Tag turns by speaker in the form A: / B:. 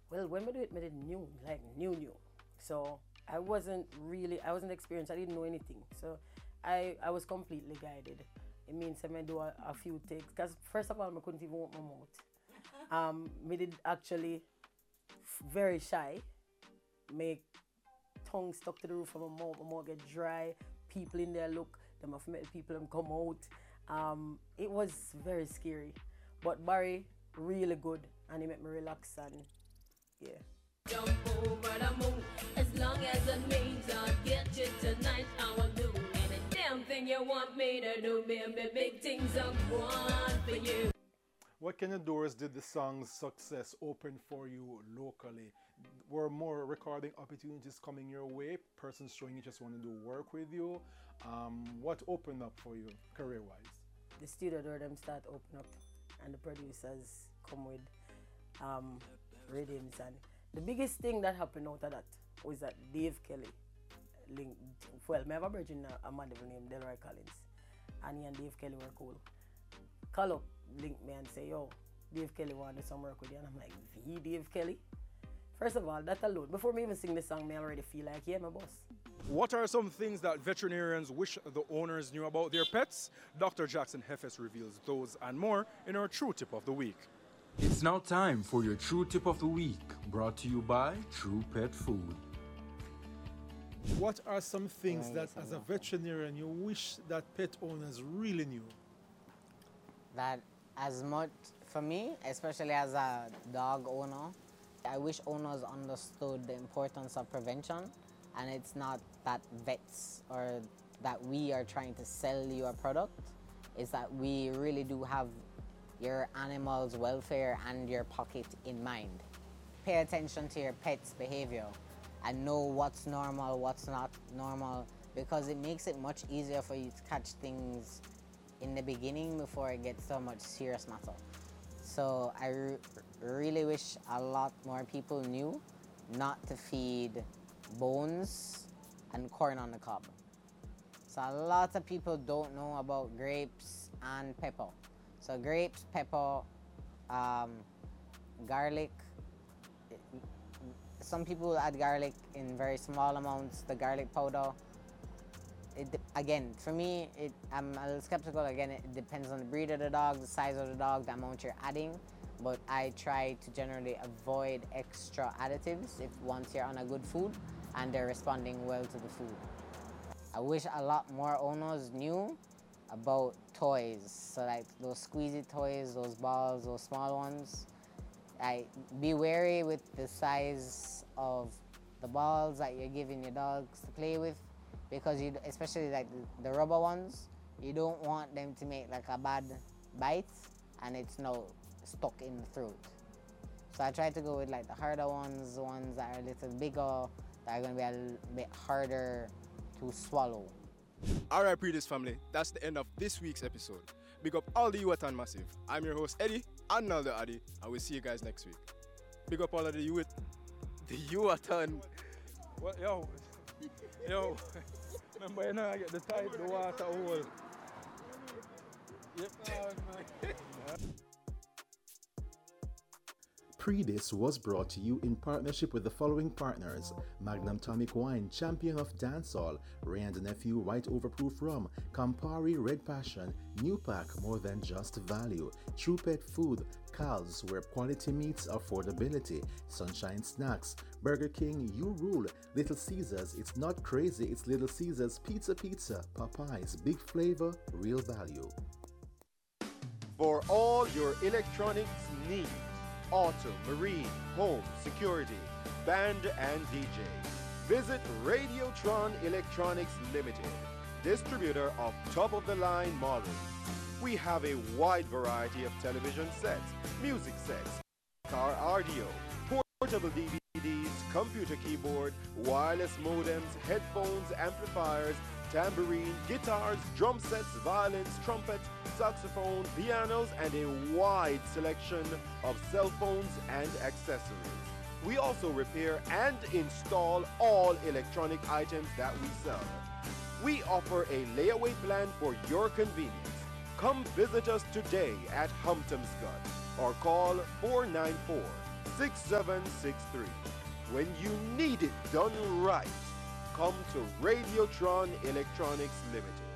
A: Well, when we did new, like new. So I wasn't experienced. I didn't know anything. So I was completely guided. It means I may do a few takes. Because first of all, I couldn't even open my mouth. Me did actually very shy. Make tongue stuck to the roof of my mouth get dry. People in there look, them have met people and come out. It was very scary. But Barry, really good. And he made me relax and yeah. Jump over the moon, as long as the means I get you tonight, I will do any damn thing you want me to do, baby. Big things I'm going for you.
B: What kind of doors did the song's success open for you locally? Were more recording opportunities coming your way? Persons showing you just want to do work with you? What opened up for you career-wise?
A: The studio door them start open up, and the producers come with rhythms, and the biggest thing that happened out of that was that Dave Kelly linked. Well, I have a virgin, a man named Delroy Collins, and he and Dave Kelly were cool. Call up, link me and say, yo, Dave Kelly wanted some work with you, and I'm like, the Dave Kelly? First of all, that alone, before me even sing the song, I already feel like, yeah, my boss.
C: What are some things that veterinarians wish the owners knew about their pets? Dr. Jackson Heffes reveals those and more in our True Tip of the Week.
D: It's now time for your True Tip of the Week, brought to you by True Pet Food.
B: What are some things that as a veterinarian you wish that pet owners really knew?
E: That as much, for me, especially as a dog owner, I wish owners understood the importance of prevention, and it's not that vets or that we are trying to sell you a product, it's that we really do have your animal's welfare and your pocket in mind. Pay attention to your pet's behavior and know what's normal, what's not normal, because it makes it much easier for you to catch things in the beginning before it gets to a much serious matter. So I really wish a lot more people knew not to feed bones and corn on the cob. So a lot of people don't know about grapes and pepper. So grapes, pepper, garlic. Some people add garlic in very small amounts, the garlic powder. Again, for me, I'm a little skeptical. Again, it depends on the breed of the dog, the size of the dog, the amount you're adding. But I try to generally avoid extra additives if once you're on a good food and they're responding well to the food. I wish a lot more owners knew about toys. So like those squeezy toys, those balls, those small ones. Be wary with the size of the balls that you're giving your dogs to play with, because especially like the rubber ones, you don't want them to make like a bad bite and it's now stuck in the throat. So I try to go with like the harder ones, the ones that are a little bigger, that are going to be a little bit harder to swallow.
C: Alright, Predis family, that's the end of this week's episode. Big up all the Youth and Massive. I'm your host Eddie, Arnaldo Addy, and we'll see you guys next week. Big up all of the Youth. The Youth and...
F: What, yo, remember you know I get the type, the water hole. Yep.
G: Predis was brought to you in partnership with the following partners: Magnum Tonic Wine, champion of dancehall; Ray and Nephew White Overproof Rum, Campari Red Passion, New Pack, more than just value; True Pet Food, Cal's, where quality meets affordability; Sunshine Snacks, Burger King, You Rule; Little Caesars, it's not crazy, it's Little Caesars; Pizza, Popeyes, big flavor, real value.
H: For all your electronics needs, auto, marine, home, security, band and DJ, visit Radiotron Electronics Limited, distributor of top-of-the-line models. We have a wide variety of television sets, music sets, car audio, portable DVDs, computer keyboard, wireless modems, headphones, amplifiers, tambourine, guitars, drum sets, violins, trumpet, saxophone, pianos, and a wide selection of cell phones and accessories. We also repair and install all electronic items that we sell. We offer a layaway plan for your convenience. Come visit us today at Humptom's Gut or call 6763. When you need it done right, come to Radiotron Electronics Limited.